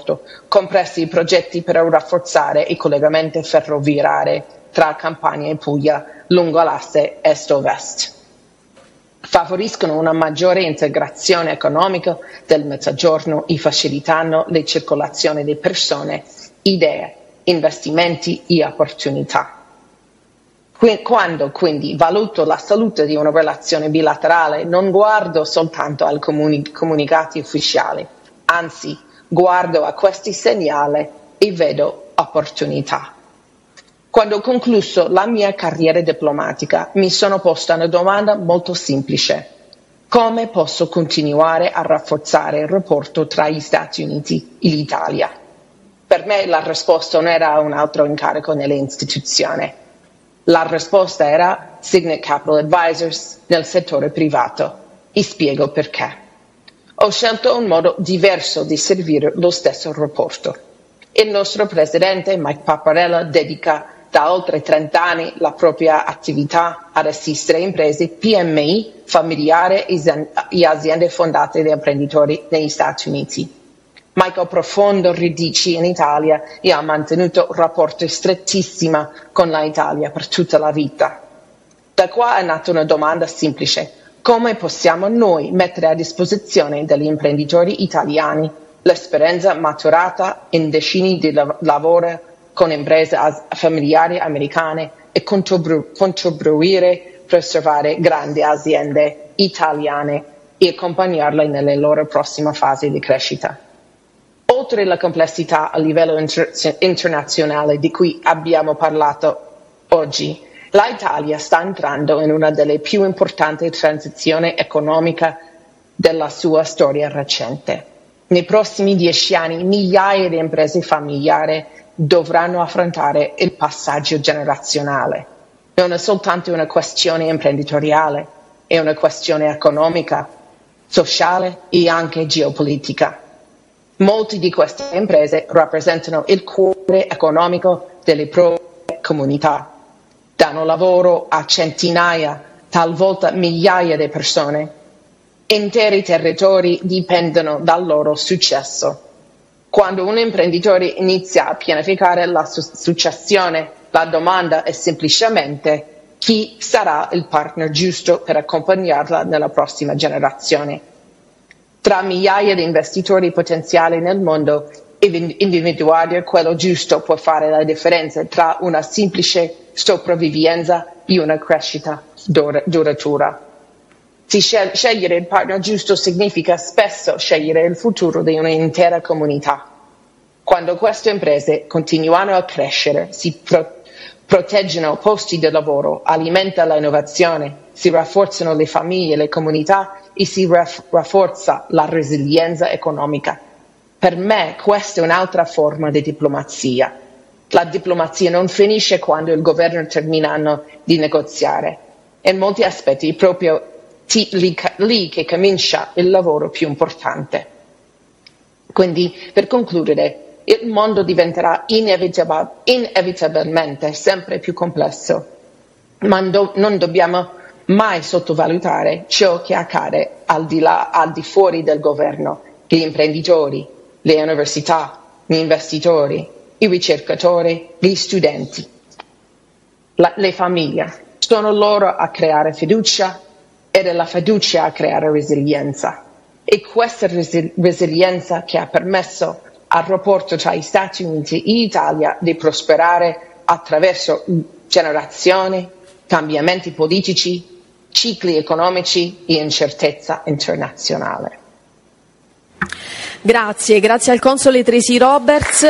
trasporto, compresi i progetti per rafforzare i collegamenti ferroviari tra Campania e Puglia lungo l'asse est-ovest. Favoriscono una maggiore integrazione economica del Mezzogiorno e facilitano la circolazione di persone, idee, investimenti e opportunità. Quando quindi valuto la salute di una relazione bilaterale non guardo soltanto ai comunicati ufficiali, anzi guardo a questi segnali e vedo opportunità. Quando ho concluso la mia carriera diplomatica mi sono posta una domanda molto semplice: come posso continuare a rafforzare il rapporto tra gli Stati Uniti e l'Italia? Per me la risposta non era un altro incarico nelle istituzioni. La risposta era Signet Capital Advisors nel settore privato, e spiego perché. Ho scelto un modo diverso di servire lo stesso rapporto. Il nostro presidente Mike Paparella dedica da oltre 30 anni la propria attività ad assistere imprese PMI, familiari e aziende fondate da imprenditori negli Stati Uniti. Mike ha profonde radici in Italia e ha mantenuto rapporti strettissimi con l'Italia per tutta la vita. Da qua è nata una domanda semplice: come possiamo noi mettere a disposizione degli imprenditori italiani l'esperienza maturata in decenni di lavoro con imprese familiari americane e contribuire a preservare grandi aziende italiane e accompagnarle nelle loro prossime fasi di crescita. Oltre alla complessità a livello internazionale di cui abbiamo parlato oggi, l'Italia sta entrando in una delle più importanti transizioni economiche della sua storia recente. Nei prossimi 10 anni migliaia di imprese familiari dovranno affrontare il passaggio generazionale. Non è soltanto una questione imprenditoriale, è una questione economica, sociale e anche geopolitica. Molte di queste imprese rappresentano il cuore economico delle proprie comunità, danno lavoro a centinaia, talvolta migliaia di persone. Interi territori dipendono dal loro successo. Quando un imprenditore inizia a pianificare la successione, la domanda è semplicemente: chi sarà il partner giusto per accompagnarla nella prossima generazione? Tra migliaia di investitori potenziali nel mondo, individuare quello giusto può fare la differenza tra una semplice sopravvivenza e una crescita duratura. Scegliere il partner giusto significa spesso scegliere il futuro di un'intera comunità. Quando queste imprese continuano a crescere, si proteggono posti di lavoro, alimentano l'innovazione, si rafforzano le famiglie e le comunità e si rafforza la resilienza economica. Per me questa è un'altra forma di diplomazia. La diplomazia non finisce quando il governo termina di negoziare. In molti aspetti è proprio lì che comincia il lavoro più importante. Quindi, per concludere, il mondo diventerà inevitabilmente sempre più complesso, ma non dobbiamo mai sottovalutare ciò che accade al di fuori del governo. Gli imprenditori, le università, gli investitori, i ricercatori, gli studenti, le famiglie. Sono loro a creare fiducia ed è la fiducia a creare resilienza. E questa resilienza che ha permesso al rapporto tra gli Stati Uniti e l'Italia di prosperare attraverso generazioni, cambiamenti politici, cicli economici e incertezza internazionale. Grazie al console Tracy Roberts.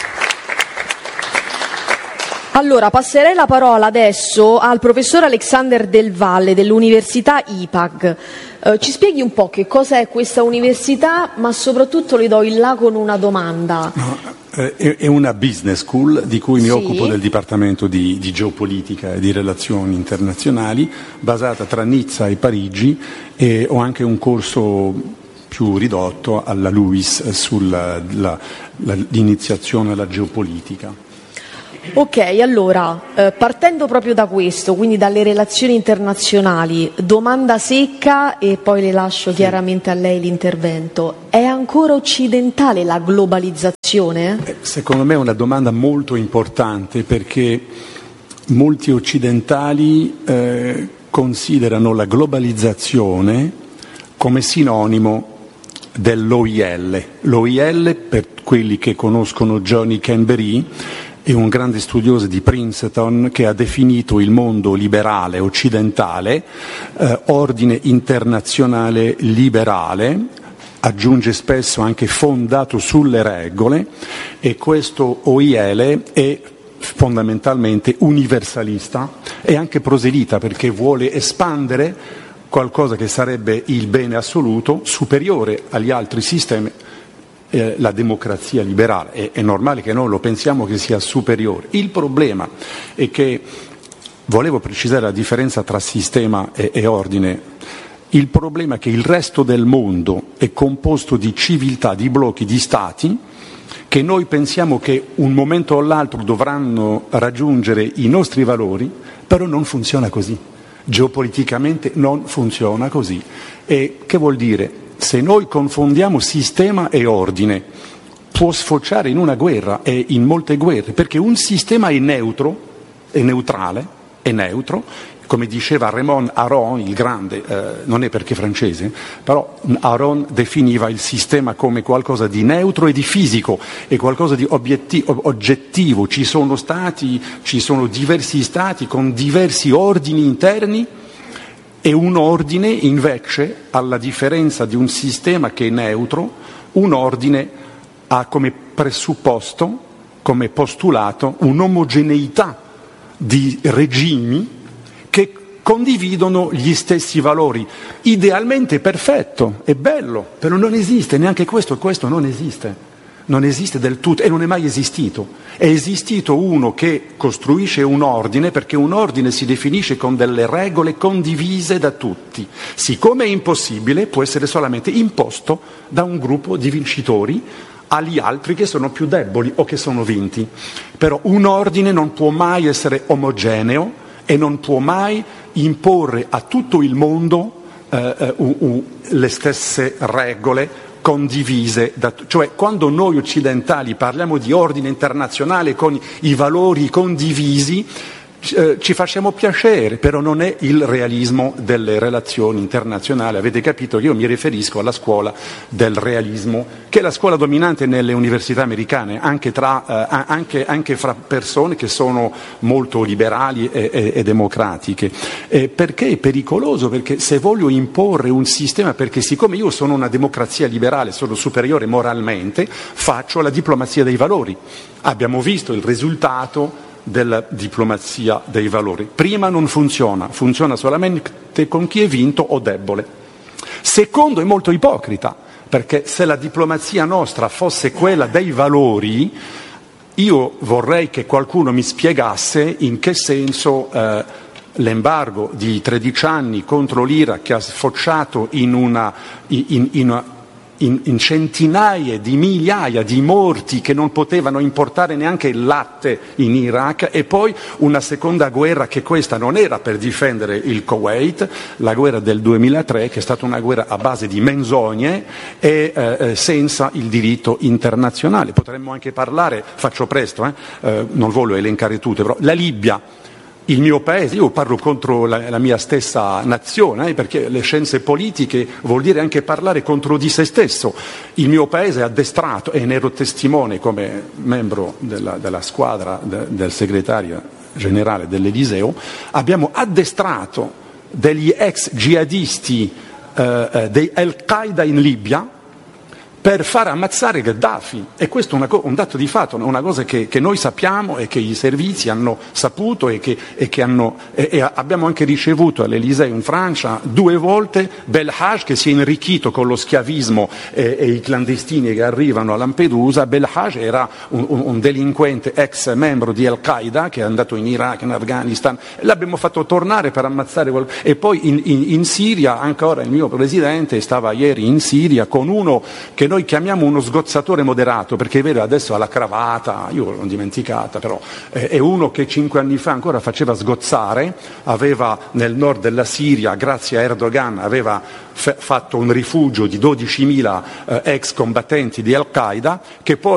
Allora, passerei la parola adesso al professor Alexander Del Valle dell'Università IPAG. Ci spieghi un po' che cosa è questa università, ma soprattutto le do il là con una domanda. No, è una business school di cui mi occupo del Dipartimento di Geopolitica e di Relazioni Internazionali, basata tra Nizza e Parigi, e ho anche un corso più ridotto alla LUIS sull'iniziazione alla geopolitica. Ok, allora, partendo proprio da questo, quindi dalle relazioni internazionali, domanda secca e poi le lascio chiaramente a lei l'intervento. È ancora occidentale la globalizzazione Secondo me è una domanda molto importante, perché molti occidentali considerano la globalizzazione come sinonimo dell'OIL. L'OIL, per quelli che conoscono Johnny Canberry, è un grande studioso di Princeton che ha definito il mondo liberale occidentale ordine internazionale liberale, aggiunge spesso anche fondato sulle regole, e questo OIL è fondamentalmente universalista e anche proselita, perché vuole espandere qualcosa che sarebbe il bene assoluto, superiore agli altri sistemi, la democrazia liberale. È normale che noi lo pensiamo che sia superiore. Il problema è che, volevo precisare la differenza tra sistema e ordine, il problema è che il resto del mondo è composto di civiltà, di blocchi, di stati, che noi pensiamo che un momento o l'altro dovranno raggiungere i nostri valori, però non funziona così. Geopoliticamente non funziona così. E che vuol dire? Se noi confondiamo sistema e ordine, può sfociare in una guerra e in molte guerre, perché un sistema è neutro, è neutrale, è neutro, come diceva Raymond Aron, il grande, non è perché francese, però Aron definiva il sistema come qualcosa di neutro e di fisico, è qualcosa di oggettivo. Ci sono diversi stati con diversi ordini interni, e un ordine invece, alla differenza di un sistema che è neutro, un ordine ha come presupposto, come postulato, un'omogeneità di regimi che condividono gli stessi valori. Idealmente perfetto, è bello, però non esiste neanche questo non esiste. Non esiste del tutto e non è mai esistito. È esistito uno che costruisce un ordine, perché un ordine si definisce con delle regole condivise da tutti. Siccome è impossibile, può essere solamente imposto da un gruppo di vincitori agli altri che sono più deboli o che sono vinti. Però un ordine non può mai essere omogeneo e non può mai imporre a tutto il mondo le stesse regole condivise, cioè quando noi occidentali parliamo di ordine internazionale con i valori condivisi, ci facciamo piacere, però non è il realismo delle relazioni internazionali. Avete capito che io mi riferisco alla scuola del realismo, che è la scuola dominante nelle università americane, anche fra persone che sono molto liberali e democratiche. Perché è pericoloso? Perché se voglio imporre un sistema, perché siccome io sono una democrazia liberale, sono superiore moralmente, faccio la diplomazia dei valori. Abbiamo visto il risultato della diplomazia dei valori. Prima non funziona solamente con chi è vinto o debole. Secondo, è molto ipocrita, perché se la diplomazia nostra fosse quella dei valori, io vorrei che qualcuno mi spiegasse in che senso l'embargo di 13 anni contro l'Iraq, che ha sfociato in centinaia di migliaia di morti che non potevano importare neanche il latte in Iraq, e poi una seconda guerra che questa non era per difendere il Kuwait, la guerra del 2003, che è stata una guerra a base di menzogne e senza il diritto internazionale. Potremmo anche parlare, faccio presto, non voglio elencare tutte, però la Libia, il mio paese, io parlo contro la mia stessa nazione, perché le scienze politiche vuol dire anche parlare contro di se stesso. Il mio paese è addestrato, e ne ero testimone come membro della squadra del segretario generale dell'Eliseo, abbiamo addestrato degli ex jihadisti dei Al-Qaeda in Libia per far ammazzare Gheddafi, e questo è un dato di fatto, una cosa che noi sappiamo e che i servizi hanno saputo e abbiamo anche ricevuto all'Eliseo in Francia 2 volte Belhaj, che si è inrichito con lo schiavismo e i clandestini che arrivano a Lampedusa. Belhaj era un delinquente ex membro di Al-Qaeda che è andato in Iraq, in Afghanistan, e l'abbiamo fatto tornare per ammazzare e poi in Siria ancora il mio presidente stava ieri in Siria con uno che noi chiamiamo uno sgozzatore moderato, perché è vero, adesso ha la cravatta, io l'ho dimenticata, però è uno che 5 anni fa ancora faceva sgozzare, aveva nel nord della Siria, grazie a Erdogan, aveva fatto un rifugio di 12.000 ex combattenti di Al-Qaeda, che poi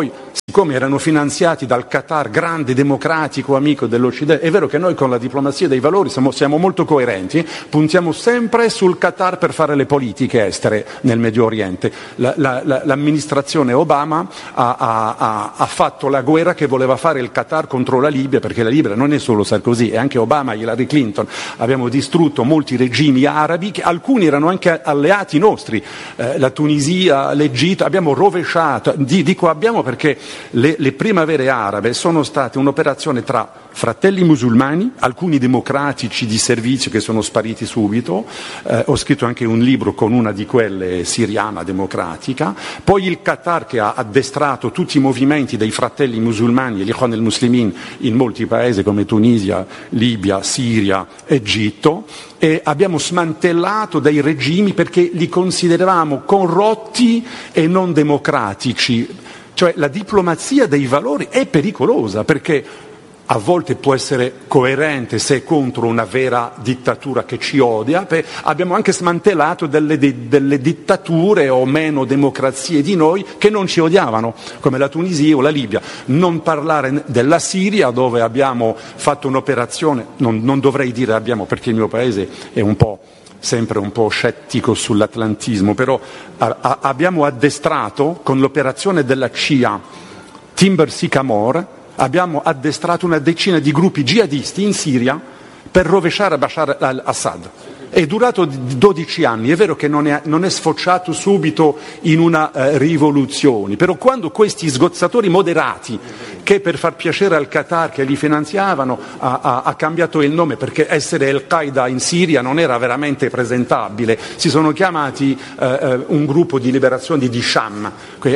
come erano finanziati dal Qatar, grande democratico amico dell'Occidente. È vero che noi con la diplomazia dei valori siamo molto coerenti, puntiamo sempre sul Qatar per fare le politiche estere nel Medio Oriente. L'amministrazione Obama ha fatto la guerra che voleva fare il Qatar contro la Libia, perché la Libia non è solo Sarkozy, è anche Obama, Hillary Clinton. Abbiamo distrutto molti regimi arabi, che alcuni erano anche alleati nostri, la Tunisia, l'Egitto, abbiamo rovesciato, dico abbiamo perché le primavere arabe sono state un'operazione tra fratelli musulmani, alcuni democratici di servizio che sono spariti subito, ho scritto anche un libro con una di quelle siriana democratica, poi il Qatar che ha addestrato tutti i movimenti dei fratelli musulmani, gli Ikhwan al-Muslimin, in molti paesi come Tunisia, Libia, Siria, Egitto, e abbiamo smantellato dei regimi perché li consideravamo corrotti e non democratici. Cioè la diplomazia dei valori è pericolosa perché a volte può essere coerente se è contro una vera dittatura che ci odia. Abbiamo anche smantellato delle dittature o meno democrazie di noi che non ci odiavano, come la Tunisia o la Libia. Non parlare della Siria, dove abbiamo fatto un'operazione, non dovrei dire abbiamo perché il mio paese è sempre un po' scettico sull'atlantismo, però abbiamo addestrato con l'operazione della CIA Timber Sycamore, abbiamo addestrato una decina di gruppi jihadisti in Siria per rovesciare Bashar al-Assad. È durato 12 anni, è vero che non è sfociato subito in una rivoluzione, però quando questi sgozzatori moderati, che per far piacere al Qatar che li finanziavano ha cambiato il nome perché essere Al-Qaeda in Siria non era veramente presentabile, si sono chiamati un gruppo di liberazione di Sham, che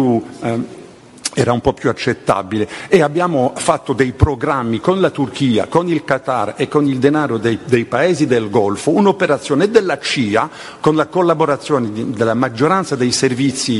era un po' più accettabile, e abbiamo fatto dei programmi con la Turchia, con il Qatar e con il denaro dei paesi del Golfo, un'operazione della CIA con la collaborazione della maggioranza dei servizi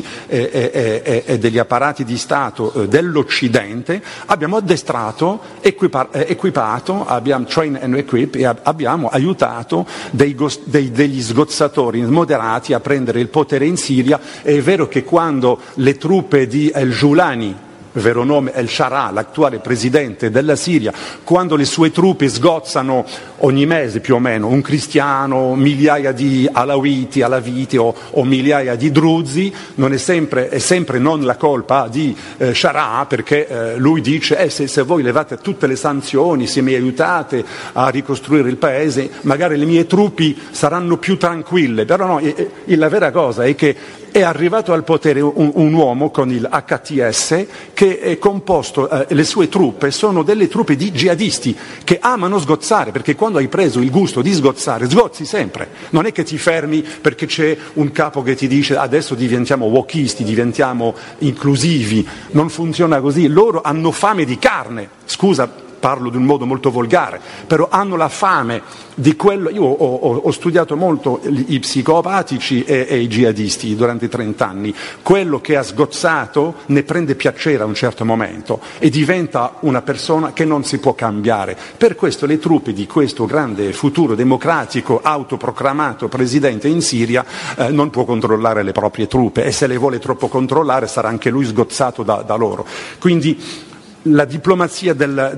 e degli apparati di Stato dell'Occidente. Abbiamo addestrato, equipato, abbiamo train and equip, e abbiamo aiutato degli sgozzatori moderati a prendere il potere in Siria. È vero che quando le truppe di El-Julani, vero nome El-Shara, l'attuale presidente della Siria, quando le sue truppe sgozzano ogni mese più o meno un cristiano, migliaia di alaviti o migliaia di druzi, è sempre non la colpa di Shara, perché lui dice se voi levate tutte le sanzioni, se mi aiutate a ricostruire il paese, magari le mie truppe saranno più tranquille. Però no, la vera cosa è che è arrivato al potere un uomo con il HTS che è composto, le sue truppe sono delle truppe di jihadisti che amano sgozzare, perché quando hai preso il gusto di sgozzare, sgozzi sempre. Non è che ti fermi perché c'è un capo che ti dice adesso diventiamo wokisti, diventiamo inclusivi. Non funziona così. Loro hanno fame di carne. Scusa, parlo di un modo molto volgare, però hanno la fame di quello. Io ho studiato molto i psicopatici e i jihadisti durante 30 anni. Quello che ha sgozzato ne prende piacere a un certo momento e diventa una persona che non si può cambiare. Per questo le truppe di questo grande futuro democratico autoproclamato presidente in Siria non può controllare le proprie truppe, e se le vuole troppo controllare sarà anche lui sgozzato da loro. Quindi la diplomazia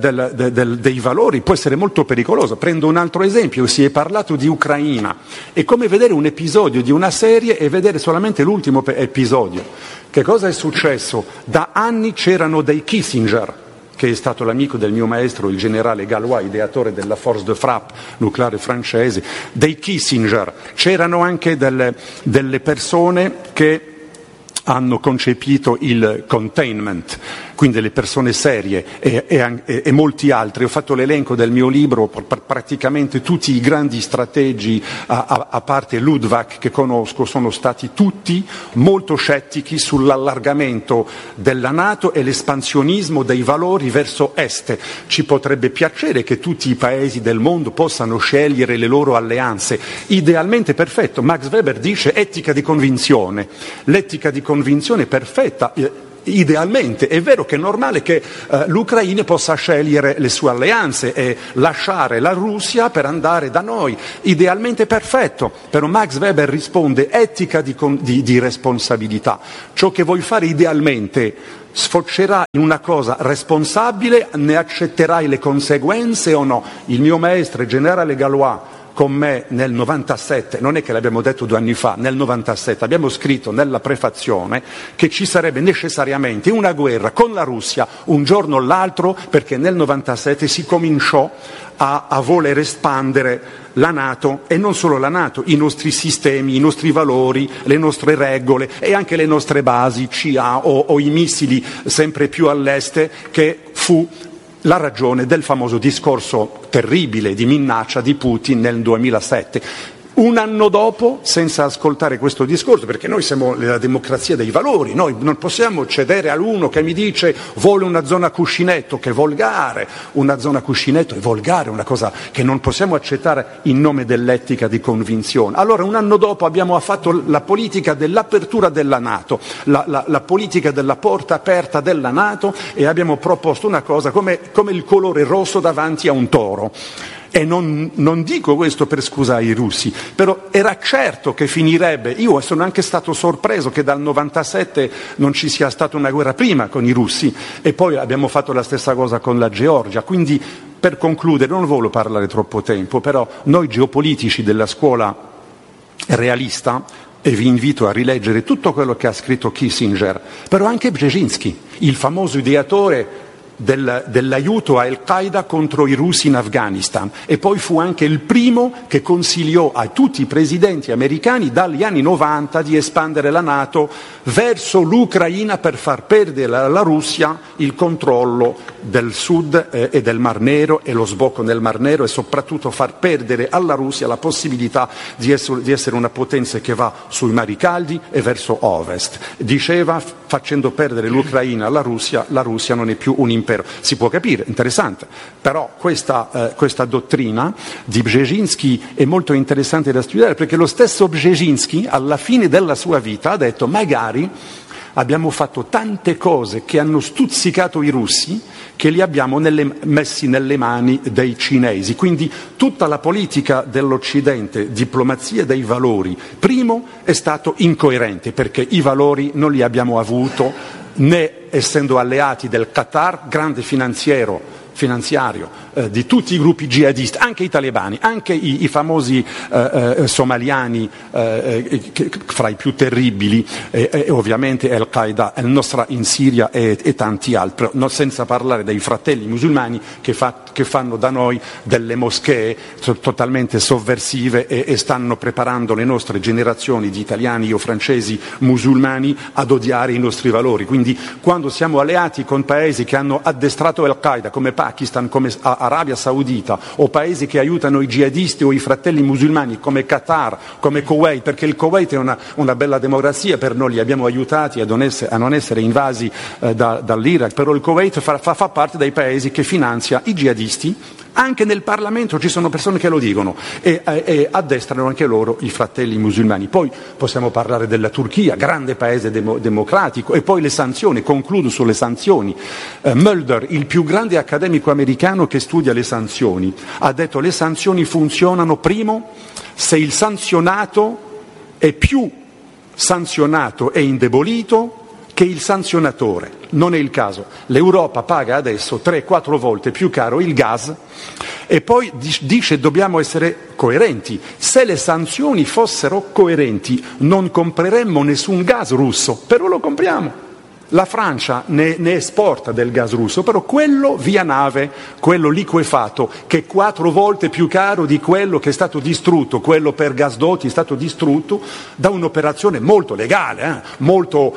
dei valori può essere molto pericolosa. Prendo un altro esempio: si è parlato di Ucraina, è come vedere un episodio di una serie e vedere solamente l'ultimo episodio. Che cosa è successo? Da anni c'erano dei Kissinger, che è stato l'amico del mio maestro, il generale Gallois, ideatore della force de frappe nucleare francese, dei Kissinger. C'erano anche delle persone che hanno concepito il containment, quindi le persone serie e molti altri. Ho fatto l'elenco del mio libro, praticamente tutti i grandi strategi, a parte Ludwig che conosco, sono stati tutti molto scettici sull'allargamento della NATO e l'espansionismo dei valori verso est. Ci potrebbe piacere che tutti i paesi del mondo possano scegliere le loro alleanze, idealmente perfetto. Max Weber dice etica di convinzione. L'etica di convinzione è perfetta. Idealmente è vero che è normale che l'Ucraina possa scegliere le sue alleanze e lasciare la Russia per andare da noi, idealmente perfetto, però Max Weber risponde etica di responsabilità. Ciò che vuoi fare idealmente sfocerà in una cosa responsabile, ne accetterai le conseguenze o no? Il mio maestro, il generale Gallois, con me nel 97, non è che l'abbiamo detto 2 anni fa, nel 97 abbiamo scritto nella prefazione che ci sarebbe necessariamente una guerra con la Russia un giorno o l'altro, perché nel 97 si cominciò a voler espandere la NATO, e non solo la NATO, i nostri sistemi, i nostri valori, le nostre regole e anche le nostre basi CA o i missili sempre più all'est, che fu la ragione del famoso discorso terribile di minaccia di Putin nel 2007. Un anno dopo, senza ascoltare questo discorso, perché noi siamo la democrazia dei valori, noi non possiamo cedere all'uno che mi dice vuole una zona cuscinetto, che è volgare, una zona cuscinetto è volgare, una cosa che non possiamo accettare in nome dell'etica di convinzione. Allora un anno dopo abbiamo fatto la politica dell'apertura della NATO, la politica della porta aperta della NATO, e abbiamo proposto una cosa come il colore rosso davanti a un toro. E non dico questo per scusare i russi, però era certo che finirebbe. Io sono anche stato sorpreso che dal 97 non ci sia stata una guerra prima con i russi, e poi abbiamo fatto la stessa cosa con la Georgia. Quindi, per concludere, non voglio parlare troppo tempo, però noi geopolitici della scuola realista, e vi invito a rileggere tutto quello che ha scritto Kissinger, però anche Brzezinski, il famoso ideatore dell'aiuto a Al-Qaeda contro i russi in Afghanistan, e poi fu anche il primo che consigliò a tutti i presidenti americani dagli anni 90 di espandere la NATO verso l'Ucraina per far perdere alla Russia il controllo del sud e del Mar Nero e lo sbocco nel Mar Nero, e soprattutto far perdere alla Russia la possibilità di essere una potenza che va sui mari caldi e verso ovest. Diceva, facendo perdere l'Ucraina alla Russia, la Russia non è più un impero. Si può capire, interessante, però questa dottrina di Brzezinski è molto interessante da studiare, perché lo stesso Brzezinski alla fine della sua vita ha detto: magari abbiamo fatto tante cose che hanno stuzzicato i russi, che li abbiamo messi nelle mani dei cinesi. Quindi tutta la politica dell'Occidente, diplomazia dei valori, primo è stato incoerente, perché i valori non li abbiamo avuto, né essendo alleati del Qatar, grande finanziario di tutti i gruppi jihadisti, anche i talebani, anche i famosi somaliani, fra i più terribili, e ovviamente Al-Qaeda, Al-Nusra in Siria e tanti altri, no, senza parlare dei fratelli musulmani che fanno da noi delle moschee totalmente sovversive e stanno preparando le nostre generazioni di italiani o francesi musulmani ad odiare i nostri valori. Quindi quando siamo alleati con paesi che hanno addestrato Al-Qaeda, come Pakistan, come Arabia Saudita, o paesi che aiutano i jihadisti o i fratelli musulmani come Qatar, come Kuwait, perché il Kuwait è una bella democrazia per noi, li abbiamo aiutati a non essere invasi dall'Iraq, però il Kuwait fa parte dei paesi che finanzia i jihadisti. Anche nel Parlamento ci sono persone che lo dicono, e addestrano anche loro i fratelli musulmani. Poi possiamo parlare della Turchia, grande paese democratico, e poi le sanzioni. Concludo sulle sanzioni. Mulder, il più grande accademico americano che studia le sanzioni, ha detto: le sanzioni funzionano, primo, se il sanzionato è più sanzionato e indebolito che il sanzionatore. Non è il caso. L'Europa paga adesso 3-4 volte più caro il gas, e poi dice dobbiamo essere coerenti. Se le sanzioni fossero coerenti non compreremmo nessun gas russo, però lo compriamo. La Francia ne esporta del gas russo, però quello via nave, quello liquefatto, che è 4 volte più caro di quello che è stato distrutto, quello per gasdotti è stato distrutto da un'operazione molto legale, molto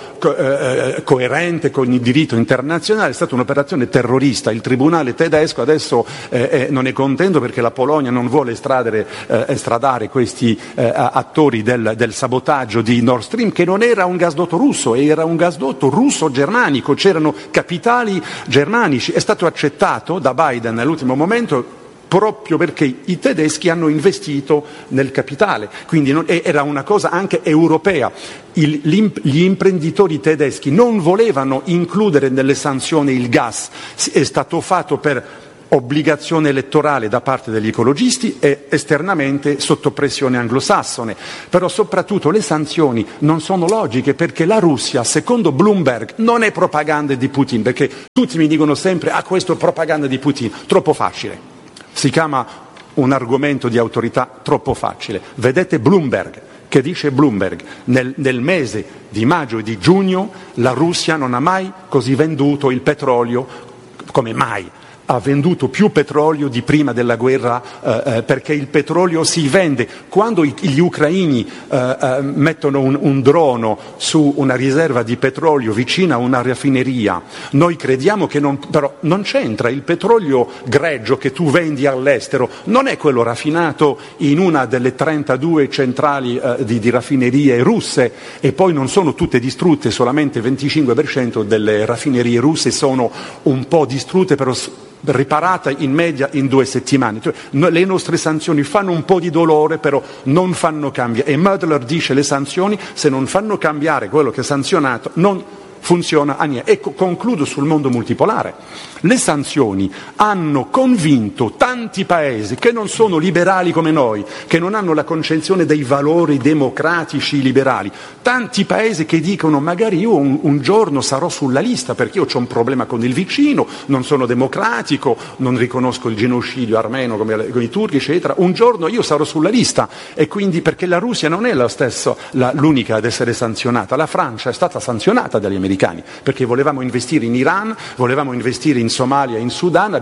coerente con il diritto internazionale. È stata un'operazione terrorista. Il tribunale tedesco adesso non è contento perché la Polonia non vuole estradare questi attori del sabotaggio di Nord Stream, che non era un gasdotto russo, era un gasdotto russo germanico, c'erano capitali germanici. È stato accettato da Biden all'ultimo momento proprio perché i tedeschi hanno investito nel capitale, quindi era una cosa anche europea. Gli imprenditori tedeschi non volevano includere nelle sanzioni il gas, è stato fatto per obbligazione elettorale da parte degli ecologisti e esternamente sotto pressione anglosassone. Però soprattutto le sanzioni non sono logiche, perché la Russia, secondo Bloomberg, non è propaganda di Putin, perché tutti mi dicono sempre questo è propaganda di Putin, troppo facile. Si chiama un argomento di autorità troppo facile. Vedete Bloomberg, che dice Bloomberg, nel mese di maggio e di giugno la Russia non ha mai così venduto il petrolio come mai. Ha venduto più petrolio di prima della guerra, perché il petrolio si vende. Quando gli ucraini mettono un drone su una riserva di petrolio vicina a una raffineria, noi crediamo che però non c'entra. Il petrolio greggio che tu vendi all'estero non è quello raffinato in una delle 32 centrali di raffinerie russe, e poi non sono tutte distrutte, solamente il 25% delle raffinerie russe sono un po' distrutte, però riparata in media in 2 settimane. Cioè, le nostre sanzioni fanno un po' di dolore, però non fanno cambiare. E Mödler dice: le sanzioni, se non fanno cambiare quello che è sanzionato, non funziona a niente. E concludo sul mondo multipolare. Le sanzioni hanno convinto tanti paesi che non sono liberali come noi, che non hanno la concezione dei valori democratici liberali, tanti paesi che dicono: magari io un giorno sarò sulla lista perché io ho un problema con il vicino, non sono democratico, non riconosco il genocidio armeno come i turchi, eccetera, un giorno io sarò sulla lista. E quindi, perché la Russia non è l'unica ad essere sanzionata, la Francia è stata sanzionata dagli americani perché volevamo investire in Iran, volevamo investire in Somalia, in Sudan.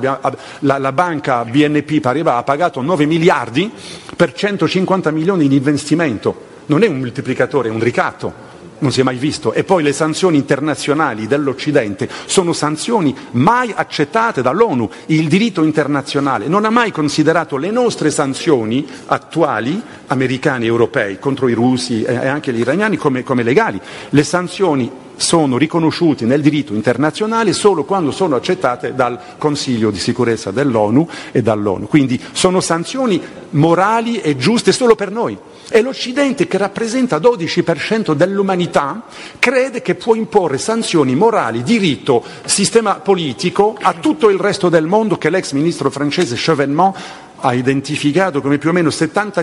La banca BNP Paribas ha pagato 9 miliardi per 150 milioni di investimento. Non è un moltiplicatore, è un ricatto, non si è mai visto. E poi le sanzioni internazionali dell'Occidente sono sanzioni mai accettate dall'ONU. Il diritto internazionale non ha mai considerato le nostre sanzioni attuali, americane e europei, contro i russi e anche gli iraniani come legali. Le sanzioni sono riconosciuti nel diritto internazionale solo quando sono accettate dal Consiglio di sicurezza dell'ONU e dall'ONU. Quindi sono sanzioni morali e giuste solo per noi. E l'Occidente, che rappresenta 12% dell'umanità, crede che può imporre sanzioni morali, diritto, sistema politico a tutto il resto del mondo, che l'ex ministro francese Chevènement ha identificato come più o meno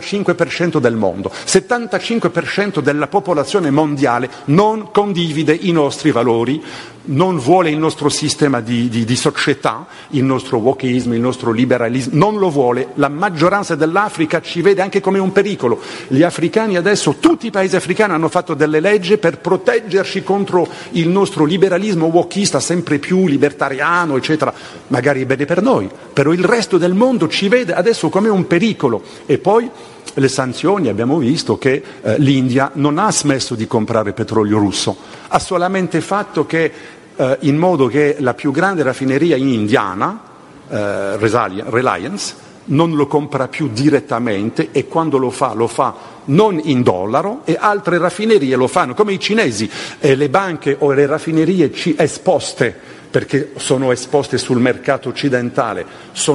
75% del mondo. 75% della popolazione mondiale non condivide i nostri valori, non vuole il nostro sistema di società, il nostro wokismo, il nostro liberalismo, non lo vuole. La maggioranza dell'Africa ci vede anche come un pericolo. Gli africani adesso, tutti i paesi africani hanno fatto delle leggi per proteggerci contro il nostro liberalismo wokista sempre più libertariano, eccetera. Magari è bene per noi, però il resto del mondo ci vede adesso come un pericolo. E poi le sanzioni, abbiamo visto che l'India non ha smesso di comprare petrolio russo, ha solamente fatto che in modo che la più grande raffineria indiana, Reliance, non lo compra più direttamente, e quando lo fa non in dollaro, e altre raffinerie lo fanno, come i cinesi. E le banche o le raffinerie esposte, perché sono esposte sul mercato occidentale,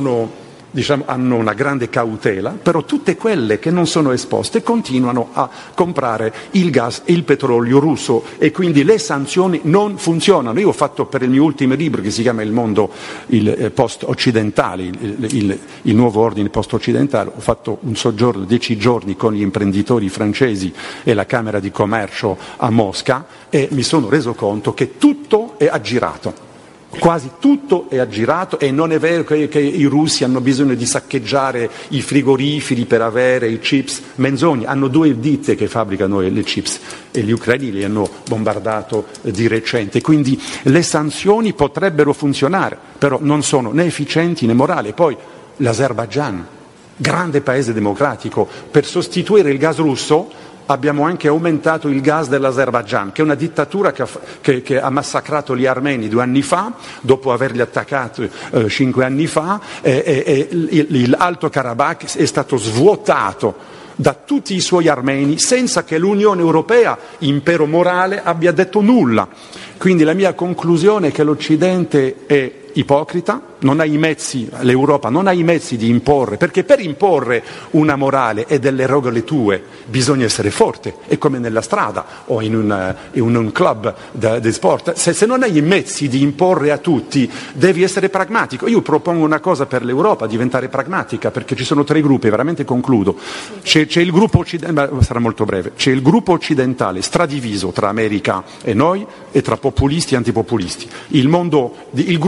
hanno una grande cautela, però tutte quelle che non sono esposte continuano a comprare il gas e il petrolio russo, e quindi le sanzioni non funzionano. Io ho fatto, per il mio ultimo libro, che si chiama Il mondo post-occidentale, il nuovo ordine post-occidentale, ho fatto un soggiorno 10 giorni con gli imprenditori francesi e la Camera di Commercio a Mosca, e mi sono reso conto che tutto è aggirato. Quasi tutto è aggirato, e non è vero che i russi hanno bisogno di saccheggiare i frigoriferi per avere i chips. Menzogne, hanno 2 ditte che fabbricano le chips e gli ucraini li hanno bombardato di recente. Quindi le sanzioni potrebbero funzionare, però non sono né efficienti né morali. Poi l'Azerbaigian, grande paese democratico, per sostituire il gas russo abbiamo anche aumentato il gas dell'Azerbaigian, che è una dittatura che ha massacrato gli armeni 2 anni fa, dopo averli attaccati 5 anni fa, e l'Alto Karabakh è stato svuotato da tutti i suoi armeni senza che l'Unione Europea, impero morale, abbia detto nulla. Quindi la mia conclusione è che l'Occidente è ipocrita, non ha i mezzi, l'Europa non ha i mezzi di imporre, perché per imporre una morale e delle regole tue bisogna essere forte, è come nella strada o in un club di sport. Se non hai i mezzi di imporre a tutti, devi essere pragmatico. Io propongo una cosa per l'Europa, diventare pragmatica, perché ci sono 3 gruppi, veramente concludo. C'è il gruppo occidentale, sarà molto breve, c'è il gruppo occidentale stradiviso tra America e noi e tra populisti e antipopulisti. Il